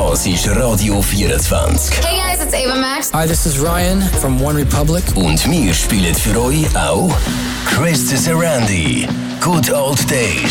Das ist Radio 24. Hey guys, it's Ava Max. Hi, this is Ryan from One Republic. Und wir spielen für euch auch Chris Sarandi. Good Old Days.